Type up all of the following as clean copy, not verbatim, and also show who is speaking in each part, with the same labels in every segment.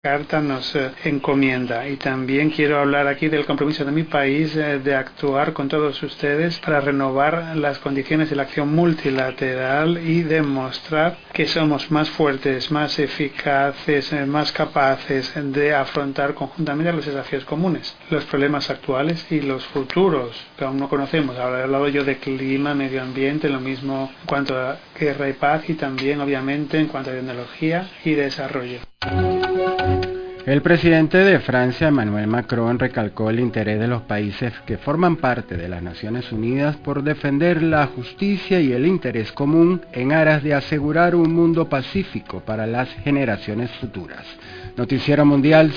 Speaker 1: Carta nos encomienda, y también quiero hablar aquí del compromiso de mi país de actuar con todos ustedes para renovar las condiciones de la acción multilateral y demostrar que somos más fuertes, más eficaces, más capaces de afrontar conjuntamente los desafíos comunes, los problemas actuales y los futuros que aún no conocemos. Ahora he hablado yo de clima, medio ambiente, lo mismo en cuanto a guerra y paz, y también obviamente en cuanto a tecnología y desarrollo.
Speaker 2: El presidente de Francia, Emmanuel Macron, recalcó el interés de los países que forman parte de las Naciones Unidas por defender la justicia y el interés común en aras de asegurar un mundo pacífico para las generaciones futuras. Noticiero Mundial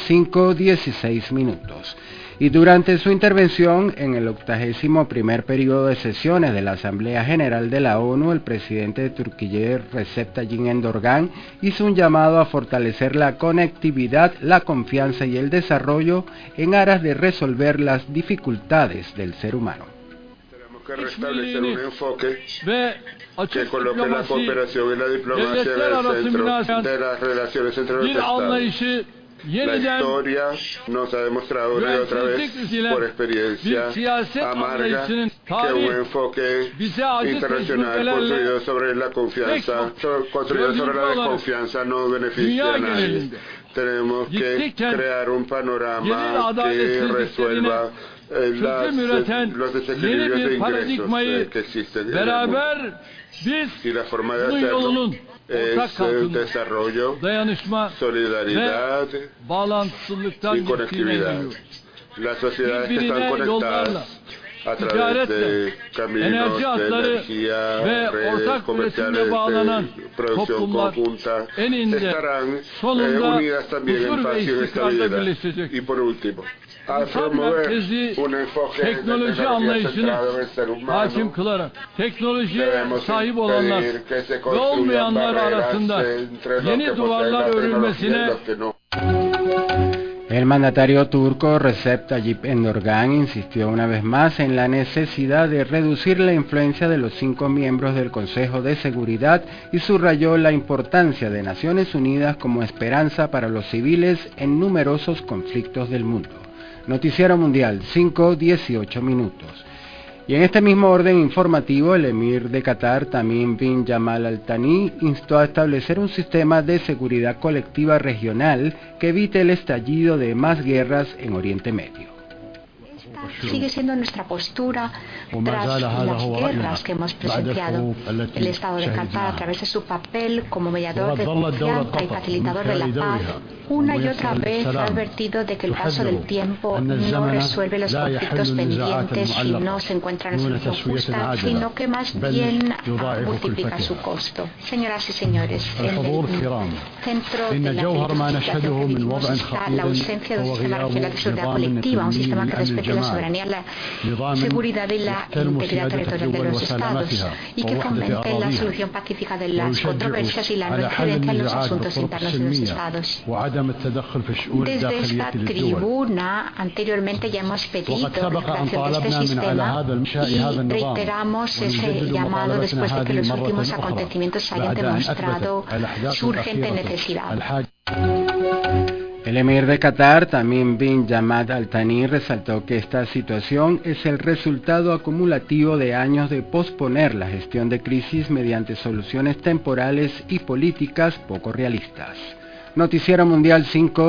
Speaker 2: 5:16. Y durante su intervención en el 81º periodo de sesiones de la Asamblea General de la ONU, el presidente de Turquía, Recep Tayyip Erdogan, hizo un llamado a fortalecer la conectividad, la confianza y el desarrollo en aras de resolver las dificultades del ser humano.
Speaker 3: Tenemos que restablecer un enfoque que coloque la cooperación y la diplomacia en el centro de las relaciones entre los estados. La historia nos ha demostrado una y otra vez, por experiencia amarga, que un enfoque internacional construido sobre la confianza, construido sobre la desconfianza, no beneficia a nadie. Tenemos que crear un panorama que resuelva los desequilibrios de ingresos que existen en el mundo. Y la forma de hacerlo es desarrollo, solidaridad y conectividad. Las sociedades que están conectadas a través de caminos de energía, redes comerciales de producción conjunta, estarán unidas también en paz y en estabilidad. Y por último, a promover un enfoque de tecnología centrado en el ser humano, debemos impedir que se construyan barreras entre los que poseen la tecnología y los que no.
Speaker 2: El mandatario turco Recep Tayyip Erdogan insistió una vez más en la necesidad de reducir la influencia de los 5 miembros del Consejo de Seguridad y subrayó la importancia de Naciones Unidas como esperanza para los civiles en numerosos conflictos del mundo. Noticiero Mundial 5:18. Y en este mismo orden informativo, el emir de Qatar, Tamim bin Jamal Al Thani, instó a establecer un sistema de seguridad colectiva regional que evite el estallido de más guerras en Oriente Medio.
Speaker 4: Sigue siendo nuestra postura tras las guerras que hemos presenciado. El Estado de Qatar, a través de su papel como mediador de confianza y facilitador de la paz, una y otra vez ha advertido de que el paso del tiempo no resuelve los conflictos pendientes y no se encuentra en solución justa, sino que más bien multiplica su costo. Señoras y señores, en el centro de la legislación que vivimos está la ausencia de un sistema regional de seguridad colectiva, un sistema que respete la soberanía, la seguridad y la integridad territorial de los estados y que fomente la solución pacífica de las controversias y la no injerencia en los asuntos internos de los estados. Desde esta tribuna anteriormente ya hemos pedido la creación de este sistema y reiteramos ese llamado después de que los últimos acontecimientos hayan demostrado su urgente necesidad.
Speaker 2: El emir de Qatar, Tamim bin Jamal Al Thani, resaltó que esta situación es el resultado acumulativo de años de posponer la gestión de crisis mediante soluciones temporales y políticas poco realistas. Noticiero Mundial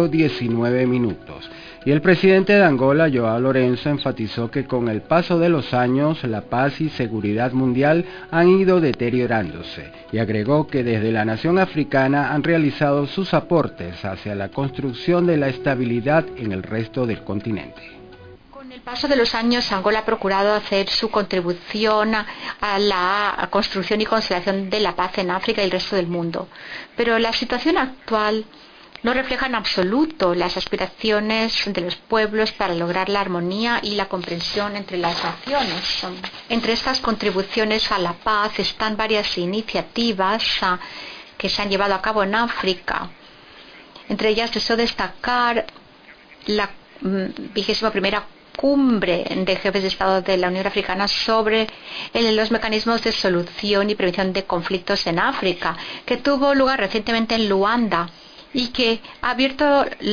Speaker 2: 5:19. Y el presidente de Angola, João Lourenço, enfatizó que con el paso de los años la paz y seguridad mundial han ido deteriorándose y agregó que desde la nación africana han realizado sus aportes hacia la construcción de la estabilidad en el resto del continente.
Speaker 4: Con el paso de los años, Angola ha procurado hacer su contribución a la construcción y consolidación de la paz en África y el resto del mundo. Pero la situación actual no refleja en absoluto las aspiraciones de los pueblos para lograr la armonía y la comprensión entre las naciones. Entre estas contribuciones a la paz están varias iniciativas que se han llevado a cabo en África. Entre ellas deseo destacar la 21ª cumbre de jefes de Estado de la Unión Africana sobre los mecanismos de solución y prevención de conflictos en África, que tuvo lugar recientemente en Luanda y que ha abierto